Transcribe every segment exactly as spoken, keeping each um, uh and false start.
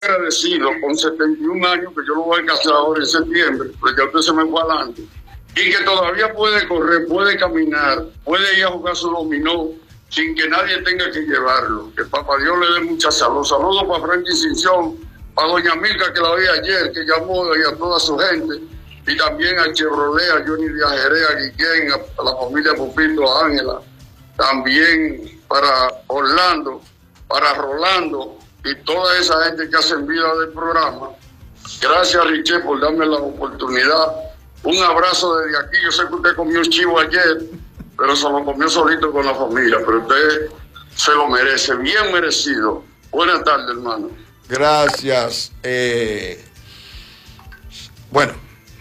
agradecido con setenta y un años, que yo lo voy a casar ahora en septiembre, porque ya usted se me fue adelante, y que todavía puede correr, puede caminar, puede ir a jugar su dominó sin que nadie tenga que llevarlo. Que papá Dios le dé mucha salud. Saludos para Frankie Cinción, para doña Milka, que la vi ayer, que llamó, y a toda su gente, y también a Chevrolet, a Johnny Viajeré, a Guillén, a, a la familia Pupito, a Ángela, también para Orlando, para Rolando y toda esa gente que hacen vida del programa. Gracias, Richie, por darme la oportunidad. Un abrazo desde aquí. Yo sé que usted comió chivo ayer, pero se lo comió solito con la familia, pero usted se lo merece, bien merecido. Buenas tardes, hermano. Gracias. Eh, bueno,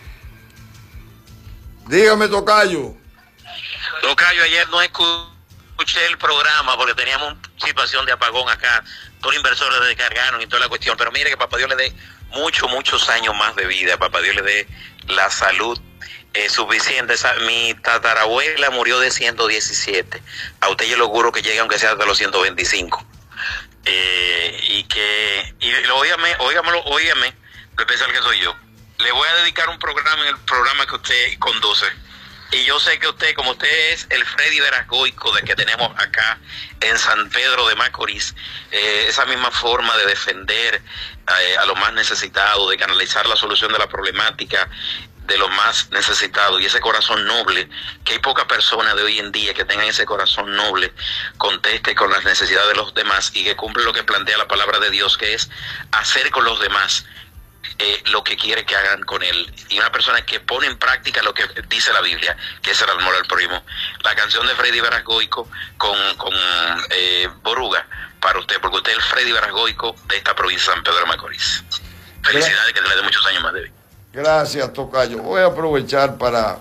dígame, Tocayo. Tocayo, ayer no escuché el programa porque teníamos situación de apagón acá. Todos los inversores se descargaron y toda la cuestión. Pero mire que papá Dios le dé muchos, muchos años más de vida. Papá Dios le dé la salud eh, suficiente. Esa, mi tatarabuela murió de ciento diecisiete. A usted yo le auguro que llegue aunque sea hasta los ciento veinticinco. Eh, y que, y óigame, óigamelo, óigame, lo especial que soy yo. Le voy a dedicar un programa en el programa que usted conduce. Y yo sé que usted, como usted es el Freddy Verasgoico de que tenemos acá en San Pedro de Macorís, eh, esa misma forma de defender eh, a los más necesitados, de canalizar la solución de la problemática de los más necesitados, y ese corazón noble, que hay pocas personas de hoy en día que tengan ese corazón noble, conteste con las necesidades de los demás y que cumple lo que plantea la palabra de Dios, que es hacer con los demás Eh, lo que quiere que hagan con él, y una persona que pone en práctica lo que dice la Biblia, que es el amor al prójimo. La canción de Freddy Verasgoico con, con eh, Boruga para usted, porque usted es el Freddy Verasgoico de esta provincia de San Pedro de Macorís. Felicidades, que le dé muchos años más de vida. Gracias, Tocayo. Voy a aprovechar para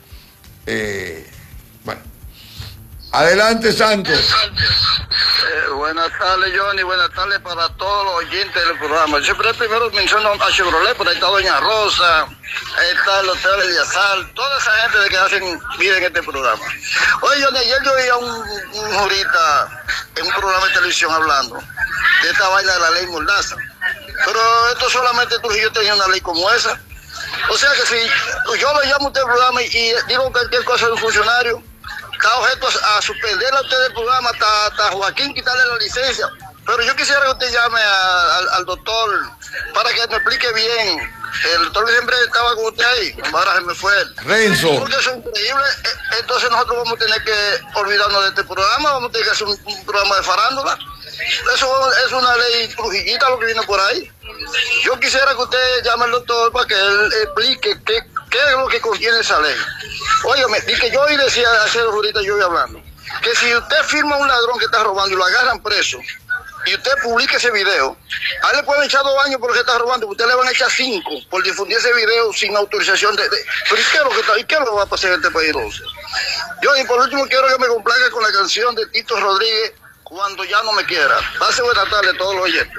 eh, bueno, adelante, Santos. Eh, buenas tardes, Johnny. Buenas tardes para todos los oyentes del programa. Yo siempre primero menciono a Chevrolet, por ahí está Doña Rosa, ahí está el Hotel Eliazar, toda esa gente de que hacen vida en este programa. Oye, Johnny, ayer yo oía un, un jurista en un programa de televisión hablando de esta vaina de la ley Mordaza. Pero esto solamente Trujillo tenía una ley como esa. O sea que si yo lo llamo a usted al programa y, y digo cualquier cosa de un funcionario, está objeto a, a suspender a usted del programa, hasta, hasta Joaquín quitarle la licencia. Pero yo quisiera que usted llame a, al, al doctor para que me explique bien. El doctor siempre estaba con usted ahí, ahora se me fue él. Renzo. Porque eso es increíble. Entonces nosotros vamos a tener que olvidarnos de este programa, vamos a tener que hacer un, un programa de farándula. Eso es una ley trujillita lo que viene por ahí. Yo quisiera que usted llame al doctor para que él explique qué, qué es lo que contiene esa ley. Óyeme, y que yo hoy decía hace dos horitas, yo voy hablando, que si usted firma a un ladrón que está robando y lo agarran preso, y usted publica ese video, a él le pueden echar dos años por lo que está robando, usted le van a echar cinco por difundir ese video sin autorización de... de pero ¿y qué es lo que está, y qué es lo que va a pasar en este país? Yo, y por último, quiero que me complaque con la canción de Tito Rodríguez, Cuando ya no me quiera. Pase buena tarde a todos los oyentes.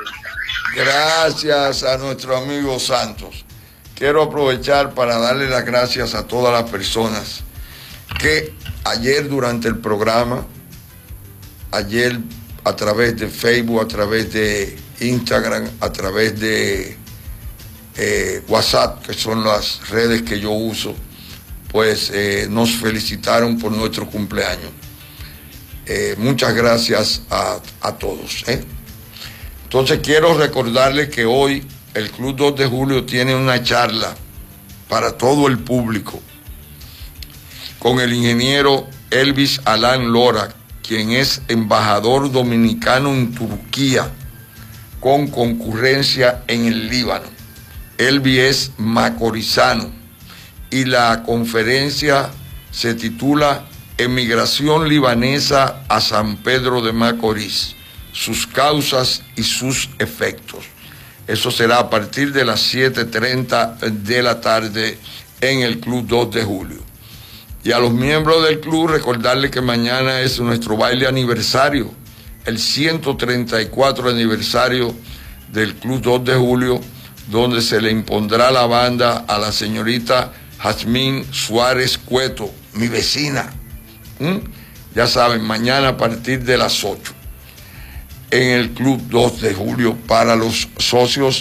Gracias a nuestro amigo Santos. Quiero aprovechar para darle las gracias a todas las personas que ayer durante el programa, ayer a través de Facebook, a través de Instagram, a través de eh, WhatsApp, que son las redes que yo uso, pues eh, nos felicitaron por nuestro cumpleaños. Eh, muchas gracias a, a todos. ¿eh? Entonces quiero recordarles que hoy el Club dos de Julio tiene una charla para todo el público con el ingeniero Elvis Alan Lora, quien es embajador dominicano en Turquía con concurrencia en el Líbano. Elvis es macorizano y la conferencia se titula Emigración libanesa a San Pedro de Macorís, sus causas y sus efectos. Eso será a partir de las siete y treinta de la tarde en el Club dos de Julio. Y a los miembros del club recordarles que mañana es nuestro baile aniversario, el ciento treinta y cuatro aniversario del Club dos de Julio, donde se le impondrá la banda a la señorita Jazmín Suárez Cueto, mi vecina. ¿Mm? Ya saben, mañana a partir de las ocho. en el Club dos de Julio para los socios